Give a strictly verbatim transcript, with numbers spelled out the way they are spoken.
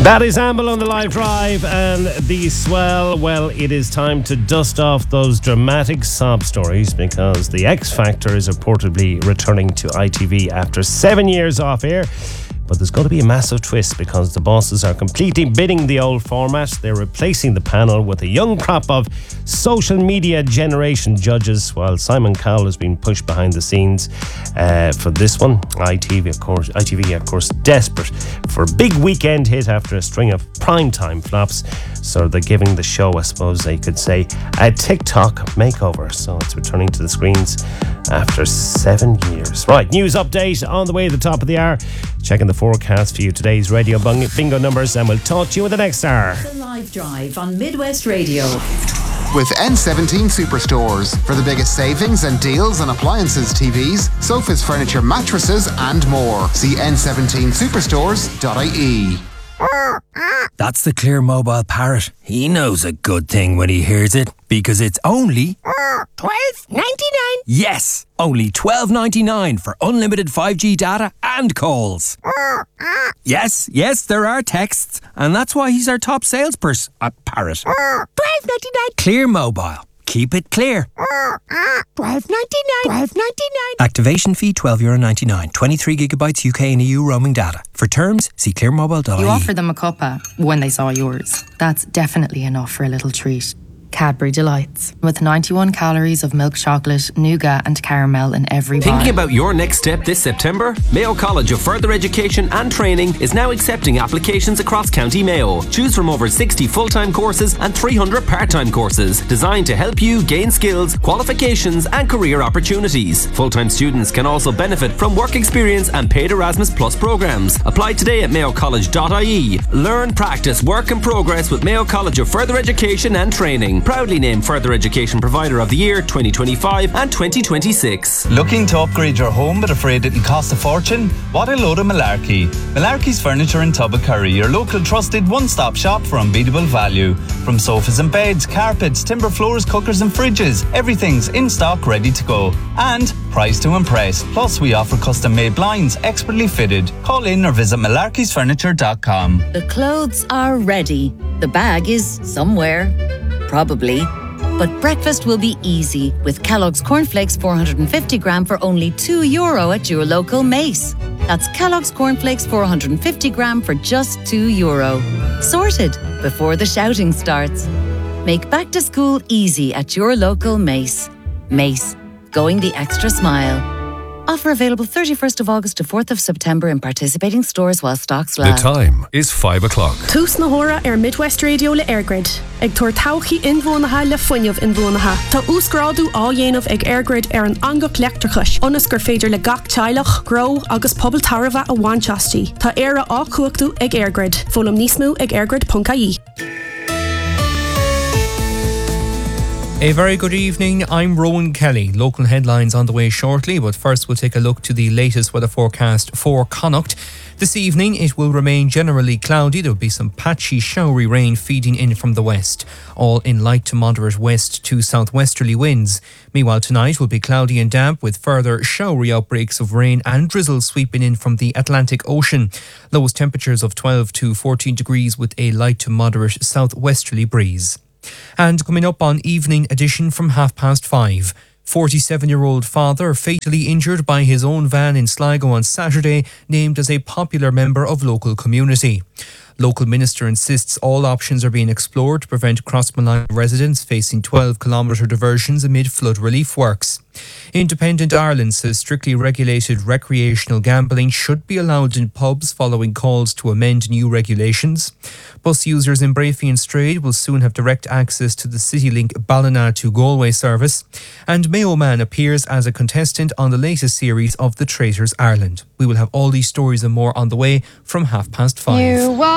That is Amble on the live drive, and the swell. Well, it is time to dust off those dramatic sob stories because the X Factor is reportedly returning to I T V after seven years off air. But there's going to be a massive twist because the bosses are completely bidding the old format. They're replacing the panel with a young crop of social media generation judges, while Simon Cowell has been pushed behind the scenes uh, for this one. I T V, of course, I T V, of course, desperate for a big weekend hit after a string of primetime flops. So they're giving the show, I suppose they could say, a TikTok makeover. So it's returning to the screens after seven years. Right, news update on the way to the top of the hour. Checking the forecast for you, today's radio bingo numbers, and we'll talk to you in the next hour. The Live Drive on Midwest Radio. With N seventeen Superstores. For the biggest savings and deals on appliances, T Vs, sofas, furniture, mattresses and more. See N seventeen superstores dot I E. That's the Clear Mobile Parrot. He knows a good thing when he hears it, because it's only twelve ninety-nine. Yes, only twelve ninety-nine for unlimited five G data and calls. Yes, yes, there are texts, and that's why he's our top salesperson at Parrot. twelve ninety-nine. Clear Mobile. Keep it clear. twelve ninety-nine. twelve ninety-nine. Activation fee twelve euro ninety-nine. twenty-three gigabytes U K and E U roaming data. For terms, see clear mobile dot I E. You offered them a cuppa when they saw yours. That's definitely enough for a little treat. Cadbury Delights, with ninety-one calories of milk chocolate, nougat and caramel in every bar. Thinking about your next step this September? Mayo College of Further Education and Training is now accepting applications across County Mayo. Choose from over sixty full-time courses and three hundred part-time courses designed to help you gain skills, qualifications and career opportunities. Full-time students can also benefit from work experience and paid Erasmus Plus programs. Apply today at mayo college dot I E. Learn, practice, work and progress with Mayo College of Further Education and Training. Proudly named Further Education Provider of the Year twenty twenty-five and twenty twenty-six. Looking to upgrade your home but afraid it'll cost a fortune? What a load of malarkey. Malarkey's Furniture in Tubbercurry, your local trusted one-stop shop for unbeatable value. From sofas and beds, carpets, timber floors, cookers and fridges, everything's in stock ready to go. And price to impress. Plus we offer custom-made blinds, expertly fitted. Call in or visit malarkeys furniture dot com. The clothes are ready. The bag is somewhere. Probably. But breakfast will be easy with Kellogg's Cornflakes four hundred fifty gram for only two euro at your local Mace. That's Kellogg's Cornflakes four hundred fifty gram for just two euro. Sorted before the shouting starts. Make back to school easy at your local Mace. Mace, going the extra mile. Offer available thirty-first of August to fourth of September in participating stores while stocks last. The time is five o'clock. Tús na hóra ar Midwest Radio le Airgrid. Ag tuair tauchaí inmhónatha le fuinneamh inmhónatha. Tá úscrádú á dhéanamh ag Airgrid ar an angach leictreachais. Ionas gur féidir le gach teilech, grow agus pobl tarbha a bhainteastí. Tá éire á cuachtú ag Airgrid. Fólam níos mó ag airgrid dot I E. A very good evening, I'm Rowan Kelly. Local headlines on the way shortly, but first we'll take a look to the latest weather forecast for Connacht. This evening it will remain generally cloudy. There will be some patchy showery rain feeding in from the west, all in light to moderate west to southwesterly winds. Meanwhile tonight will be cloudy and damp with further showery outbreaks of rain and drizzle sweeping in from the Atlantic Ocean. Lowest temperatures of twelve to fourteen degrees with a light to moderate southwesterly breeze. And coming up on Evening Edition from half past five, forty-seven-year-old father fatally injured by his own van in Sligo on Saturday, named as a popular member of local community. Local minister insists all options are being explored to prevent Crossmolina residents facing twelve kilometre diversions amid flood relief works. Independent Ireland says strictly regulated recreational gambling should be allowed in pubs following calls to amend new regulations. Bus users in Brafey and Strade will soon have direct access to the CityLink Ballina to Galway service. And Mayo Man appears as a contestant on the latest series of The Traitors Ireland. We will have all these stories and more on the way from half past five. You